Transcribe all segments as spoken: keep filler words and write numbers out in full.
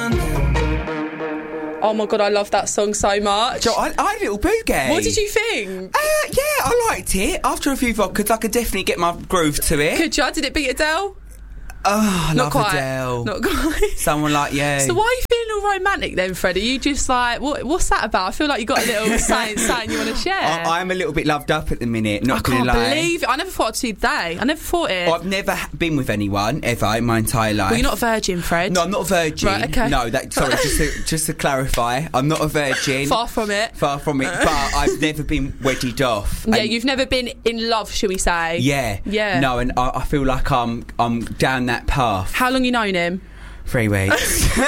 Oh my God, I love that song so much. So I, I had a little boogie. What did you think? Uh, yeah, I liked it. After a few vodkas, I could definitely get my groove to it. Could you? Did it beat Adele? Oh, I Not love quite. Adele. Not quite. Someone like you. So why are you feeling all romantic then, Fred? Are you just like, what, what's that about? I feel like you got a little something, something you want to share. I, I'm a little bit loved up at the minute, not I gonna can't lie. believe it. I never thought I'd see you today. I never thought it. I've never been with anyone ever in my entire life. Well, you're not a virgin, Fred. No, I'm not a virgin. Right, okay. No, that sorry, just to, just to clarify, I'm not a virgin. Far from it. Far from it. But I've never been wedded off. Yeah, And you've never been in love, shall we say? yeah, Yeah. No, and I, I feel like I'm I'm down that path. How long you known him? Three weeks. I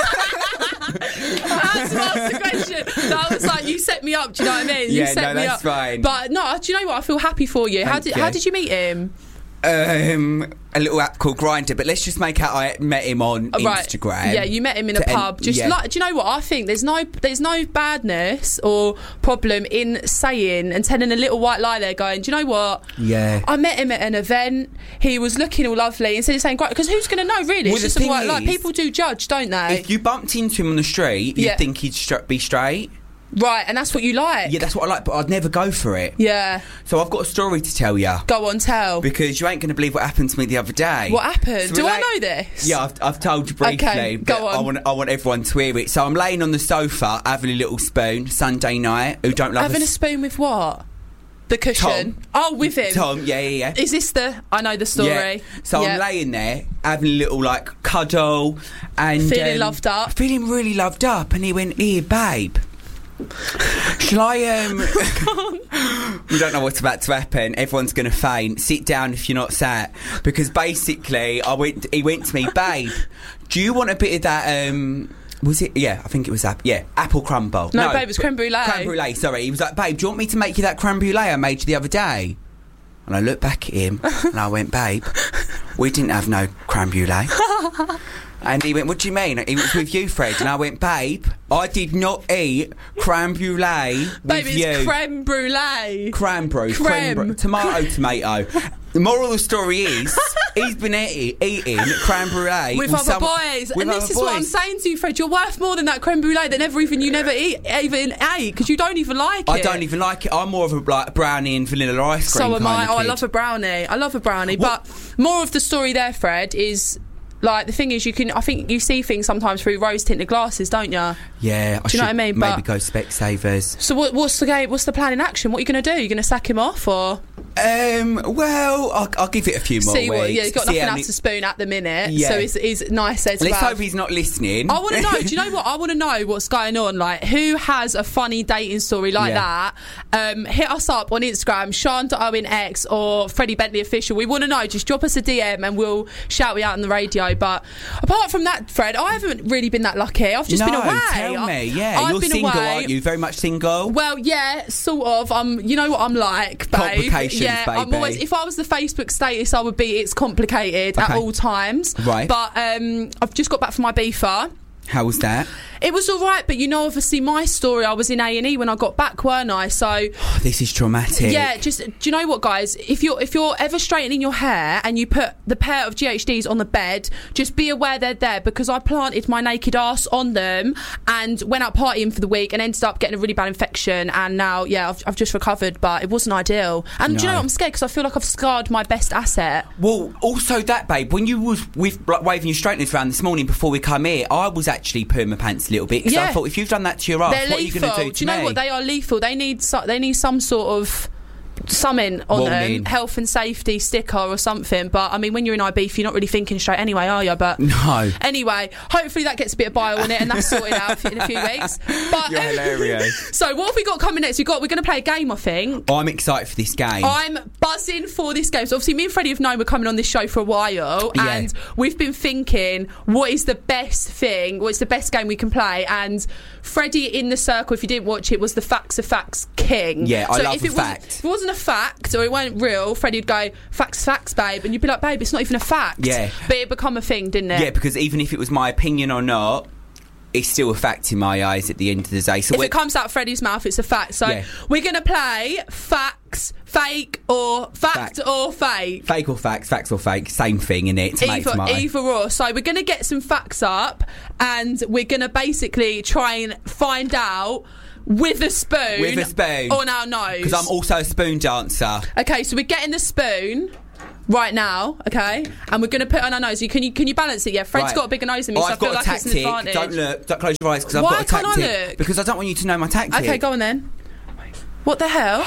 had to ask the question. That was like, you set me up. Do you know what I mean? You Yeah, set no, me that's up. fine. But no, do you know what? I feel happy for you. How Thank did you. how did you meet him? Um, a little app called Grindr, but let's just make out I met him on Oh, right. Instagram. Yeah, you met him in a To- and- pub. Just yeah. like, do you know what? I think there's no there's no badness or problem in saying and telling a little white lie there, going, do you know what? Yeah. I met him at an event. He was looking all lovely. Instead of saying great, because who's going to know really? Well, It's the just a thing white lie. is, People do judge, don't they? If you bumped into him on the street, you'd Yeah. think he'd stra- be straight. Right, and that's what you like. Yeah, that's what I like, but I'd never go for it. Yeah. So I've got a story to tell you. Go on, tell. Because you ain't going to believe what happened to me the other day. What happened? So Do we're I like- know this? Yeah, I've, I've told you briefly. Okay, but go on. I want, I want everyone to hear it. So I'm laying on the sofa having a little spoon, Sunday night. Who don't love Having a s- spoon with what? The cushion. Tom. Oh, with him. Tom, yeah, yeah, yeah. Is this the? I know the story. Yeah. So Yeah. I'm laying there having a little like cuddle and Feeling um, loved up. feeling really loved up, and he went, "Here, babe. Shall I, um... You don't know what's about to happen. Everyone's going to faint. Sit down if you're not sat. Because basically, I went. he went to me, babe, do you want a bit of that, um... Was it? Yeah, I think it was apple. Yeah, apple crumble. No, babe, it was creme brulee. Creme brulee, sorry. He was like, babe, do you want me to make you that creme brulee I made you the other day? And I looked back at him and I went, babe, we didn't have no creme brulee. And he went, what do you mean? It was with you, Fred. And I went, babe, I did not eat creme brulee with Babe, it's you. creme brulee. Creme brulee. Creme. Creme. Tomato, tomato. The moral of the story is, he's been eating, eating creme brulee With, with other some- boys, with and this other is what I'm boys. saying to you, Fred. You're worth more than that creme brulee that never even you never eat even ate because you don't even like I it. don't even like it. I'm more of a like brownie and vanilla ice cream So am kind I. of Oh, I kid. love a brownie. I love a brownie. What- But more of the story there, Fred, is like the thing is you can. I think you see things sometimes through rose tinted glasses, don't you? Yeah, I Do you know should what I mean? maybe But- go Specsavers. So what, what's the game? What's the plan in action? What are you going to do? You're going to sack him off or Um, well, I'll, I'll give it a few more see weeks. what? Yeah, he's got See nothing how else many- to spoon at the minute. Yeah. So it's, it's nice there to Let's have. hope he's not listening. I want to know. Do you know what? I want to know what's going on. Like, who has a funny dating story like Yeah. that? Um, hit us up on Instagram, Sean Owen X or Freddie Bentley Official. We want to know. Just drop us a D M and we'll shout you out on the radio. But apart from that, Fred, I haven't really been that lucky. I've just no, been away. tell I- me. Yeah, I've you're been single, away. aren't you? Very much single. Well, yeah, sort of. I'm. You know what I'm like, babe. Complications, yeah, I'm baby. always. If I was the Facebook status, I would be. It's complicated at Okay. all times. Right. But um, I've just got back from my beefer. How was that? It was all right, but you know, obviously, my story. I was in A and E when I got back, weren't I? So Oh, this is traumatic. yeah, just do you know what, guys? If you're if you're ever straightening your hair and you put the pair of G H Ds on the bed, just be aware they're there because I planted my naked ass on them and went out partying for the week and ended up getting a really bad infection. And now, yeah, I've, I've just recovered, but it wasn't ideal. And do you No. know what? I'm scared because I feel like I've scarred my best asset. Well, also that, babe, when you was with like, waving your straighteners around this morning before we come here, I was actually pooing my pants a little bit because Yeah. I thought if you've done that to your ass, They're what are you lethal. going to do to do you know me? what? They are lethal. They need so, they need some sort of something on Warning. them, health and safety sticker or something. But I mean, when you're in I beef, you're not really thinking straight anyway, are you? But No. Anyway, hopefully that gets a bit of bile on it and that's sorted out in a few weeks. But You're hilarious. So what have we got coming next? We got we're going to play a game, I think. I'm excited for this game. I'm buzzing for this game. So obviously me and Freddie have known we're coming on this show for a while Yeah. and we've been thinking what is the best thing, what's the best game we can play, and Freddie in the Circle, if you didn't watch it, was the Facts of Facts king. Yeah, I so love if a it wasn't- fact. If it wasn't a fact or it weren't real, Freddie would go, facts, facts, babe, and you'd be like, babe, it's not even a fact. Yeah. But it become a thing, didn't it? Yeah, because even if it was my opinion or not, it's still a fact in my eyes at the end of the day. So if it comes out Freddie's mouth, it's a fact. So Yeah. we're going to play facts, fake or fact, Fact. or fake. fake or facts, facts or fake, same thing, innit? Tomato, Either, tomato. either or. So we're going to get some facts up, and we're going to basically try and find out with a spoon, With a spoon. on our nose. Because I'm also a spoon dancer. Okay, so we're getting the spoon right now, okay, and we're going to put it on our nose. You, can you can you balance it? Yeah, Fred's Right. got a bigger nose than me, Oh, so I've I feel got like a it's an tactic. advantage. Don't look. Don't close your eyes because I've Why got a can't I tactic. look? Because I don't want you to know my tactic. Okay, go on then. What the hell?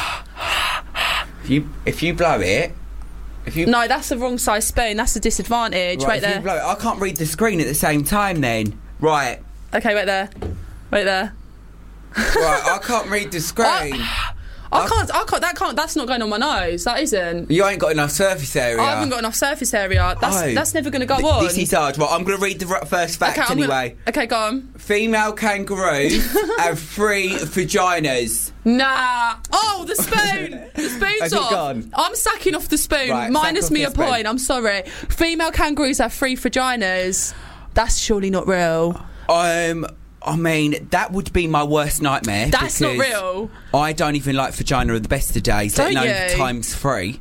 If you if you blow it, if you No, that's the wrong size spoon. That's a disadvantage. right, Wait if there. you blow it, I can't read the screen at the same time. Then right, Okay, wait there. Wait there. right, I can't read the screen. I, I can't. I can't. That can't. That's not going on my nose. That isn't. You ain't got enough surface area. I haven't got enough surface area. That's Oh. that's never going to go Th- on. This is hard. Right, I'm going to read the r- first fact okay, I'm anyway. Gonna, okay, go on. Female kangaroos have three vaginas. Nah. Oh, the spoon. The spoon's Has it off. gone? I'm sacking off the spoon. Right, Minus sack off me the a spoon. point. I'm sorry. Female kangaroos have three vaginas. That's surely not real. Um, I mean, that would be my worst nightmare. That's not because real. I don't even like vagina of the best of days. Let Don't alone you? times three.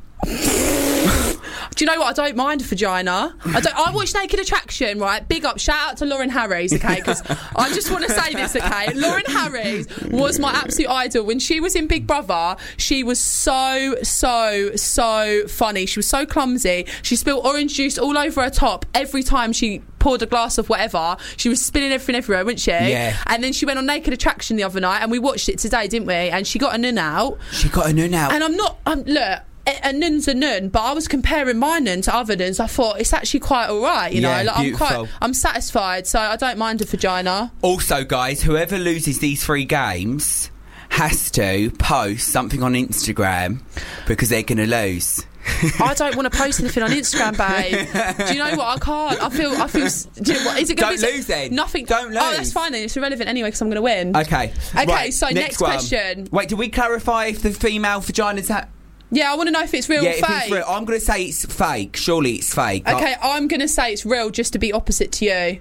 Do you know what? I don't mind a vagina. I don't. I watch Naked Attraction, right? Big up, shout out to Lauren Harries, okay? Because I just want to say this, okay? Lauren Harries was my absolute idol when she was in Big Brother. She was so, so, so funny. She was so clumsy. She spilled orange juice all over her top every time she poured a glass of whatever. She was spilling everything everywhere, wasn't she? Yeah. And then she went on Naked Attraction the other night, and we watched it today, didn't we? And she got a nun out. She got a nun out. And I'm not. I'm look. A, a nun's a nun, but I was comparing my nun to other nuns. I thought it's actually quite all right, you Yeah, know. Like, I'm beautiful. quite, I'm satisfied, so I don't mind a vagina. Also, guys, whoever loses these three games has to post something on Instagram because they're going to lose. I don't want to post anything on Instagram, babe. Do you know what? I can't. I feel. I feel. Do you know what? Is it going to Don't be lose then. Nothing. Don't lose. Oh, that's fine then. It's irrelevant anyway because I'm going to win. Okay. Okay. Right, So next, one. question. Wait, did we clarify if the female vaginas have... Yeah, I want to know if it's real Yeah, or if fake. it's real. I'm going to say it's fake. Surely it's fake. Okay, I'm going to say it's real just to be opposite to you.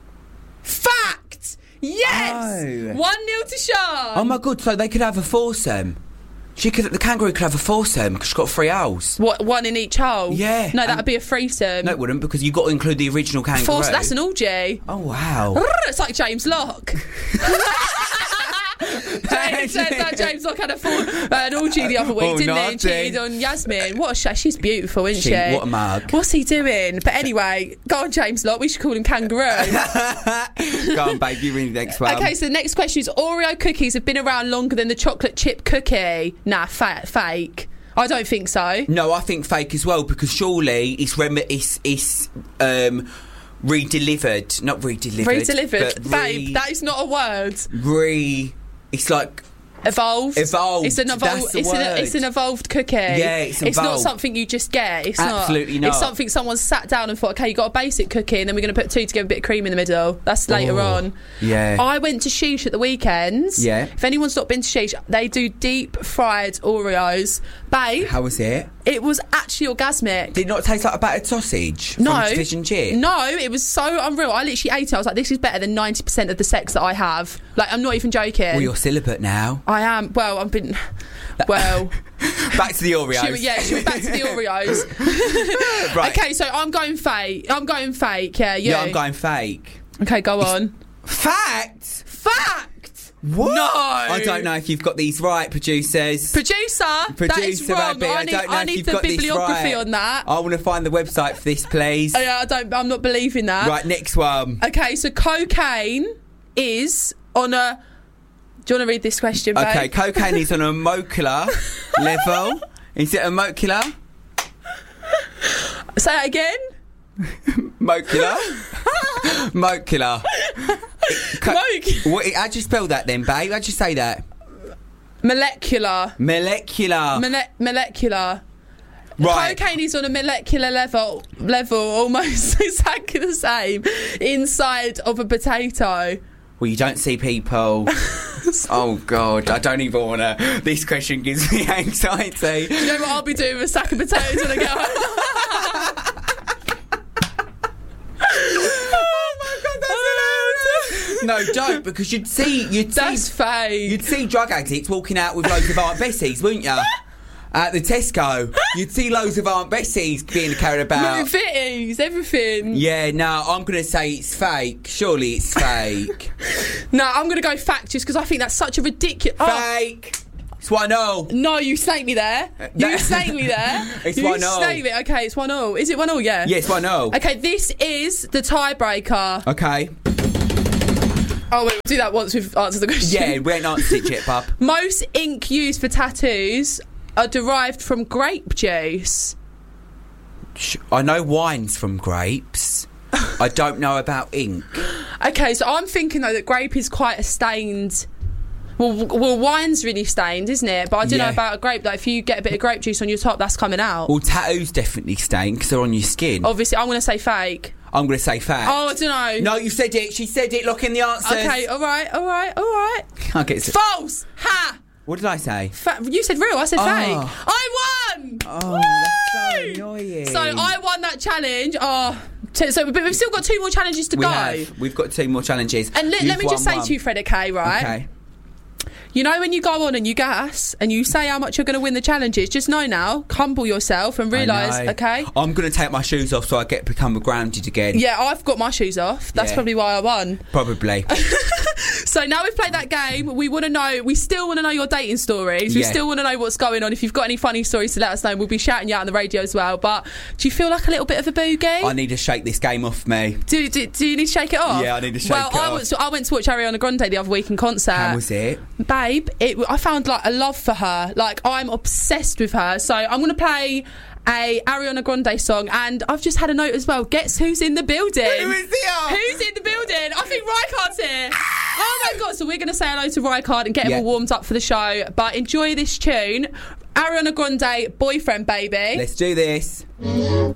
Fact. Yes. Oh. One nil to Sean. Oh my god, so they could have a foursome. She could, the kangaroo could have a foursome because she's got three owls. What, one in each hole? Yeah. No, that And- would be a threesome. No, it wouldn't because you've got to include the original kangaroo. Four, that's an orgy. Oh wow. It's like James Locke. James, turns out James Locke had a full, uh, an orgy the other week, Oh, didn't he? And naughty. cheated on Yasmin. What a sh- she's beautiful, isn't she? She- what a mug. What's he doing? But anyway, go on, James Locke. We should call him Kangaroo. Go on, babe. You read the next one. Okay, so the next question is: Oreo cookies have been around longer than the chocolate chip cookie. Nah, fa- fake. I don't think so. No, I think fake as well because surely it's rem- it's it's um re-delivered, not re-delivered, Re-delivered, but babe. re- That is not a word. re. It's like Evolved. Evolved, It's an that's evolved. the It's an, word. it's an evolved cookie. Yeah, it's It's not evolved. something you just get. It's Absolutely not. not. It's something someone sat down and thought, okay, you got a basic cookie, and then we're going to put two together, a bit of cream in the middle. That's later Oh, on. yeah. I went to Sheesh at the weekends. Yeah. If anyone's not been to Sheesh, they do deep fried Oreos, babe. How was it? It was actually orgasmic. Did it not taste like a battered sausage No, from Fish and Chip? no, it was so unreal. I literally ate it. I was like, this is better than ninety percent of the sex that I have. Like, I'm not even joking. Well, you're celibate now. I am. Well, I've been. Well, Back to the Oreos. she, yeah, she went back to the Oreos. Right. Okay, so I'm going fake. I'm going fake. Yeah, you. Yeah, I'm going fake. Okay, go on. Fact. Fact. What? No. I don't know if you've got these right, producers. Producer, that is Producer wrong. Abby, I I need, don't know I if need you've the got this bibliography right. on that. I want to find the website for this, please. Oh, yeah, I don't. I'm not believing that. Right, next one. Okay, so cocaine is on a. Do you want to read this question, babe? Okay, cocaine is on a molecular level. Is it a molecular? Say it again. Molecular? Molecular. Co- Moke. What, how'd you spell that then, babe? How'd you say that? Molecular. Molecular. Mole- molecular. Right. Cocaine is on a molecular level, level almost exactly the same inside of a potato. Well, you don't see people. Oh, God. I don't even want to. This question gives me anxiety. Do you know what I'll be doing with a sack of potatoes when I get home? Oh, my God, that's hilarious. no joke because you'd see, you'd That's see, fake. you'd see drug addicts walking out with loads of Aunt Bessies, wouldn't you? At the Tesco, you'd see loads of Aunt Bessies being carried about. Fitties, everything. Yeah, no, I'm going to say it's fake. Surely it's fake. No, I'm going to go fact just because I think that's such a ridiculous... Fake. It's one all. No, you snaked me there. You snaked me there. It's you one all. snaked me. Okay, it's one all. Is it one all? Yeah. Yeah, it's one all. Okay, this is the tiebreaker. Okay. Oh, wait, we'll do that once we've answered the question. Yeah, we ain't answered it yet, bub. Most ink used for tattoos are derived from grape juice. I know wine's from grapes. I don't know about ink. Okay, so I'm thinking though that grape is quite a stained. Well, w- well, wine's really stained, isn't it? But I don't Yeah. know about a grape. Like, if you get a bit of grape juice on your top, that's coming out. Well, tattoos definitely stain because they're on your skin. Obviously, I'm going to say fake. I'm going to say fact. Oh, I don't know. No, you said it. She said it. Lock in the answers. Okay, all right, all right, all right. I'll get it. False. Ha. What did I say? Fa- you said real. I said Oh. fake. I won. Oh, Woo! that's so annoying. So I won that challenge. Oh, t- so but we've still got two more challenges to we go. have. We've got two more challenges. And let, You've let me just won say one. to you, Fred, okay, right? Okay. You know when you go on and you gas and you say how much you're going to win the challenges, just know now, humble yourself and realise, I know. okay? I'm going to take my shoes off so I get become grounded again. Yeah, I've got my shoes off. That's Yeah. probably why I won. Probably. So now we've played that game, we want to know, we still want to know your dating stories. We Yeah. still want to know what's going on. If you've got any funny stories to let us know, we'll be shouting you out on the radio as well. But do you feel like a little bit of a boogie? I need to shake this game off me. Do, do, do you need to shake it off? Yeah, I need to shake well, it I off. Went to, I went to watch Ariana Grande the other week in concert. How was it? Babe, it, I found like a love for her. Like, I'm obsessed with her. So I'm going to play a Ariana Grande song, and I've just had a note as well. Guess who's in the building? Who is here? Who's in the building? I think Rykard's here. Oh my god! So we're going to say hello to Rykard and get him Yeah. all warmed up for the show. But enjoy this tune, Ariana Grande, "Boyfriend Baby." Let's do this.